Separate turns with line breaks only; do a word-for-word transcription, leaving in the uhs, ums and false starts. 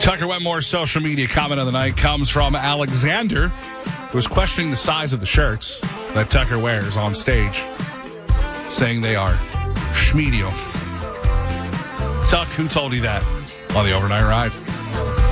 Tucker Wetmore's social media comment of the night comes from Alexander, who was questioning the size of the shirts that Tucker wears on stage, saying they are schmediums. Tuck, who told you that on the overnight ride?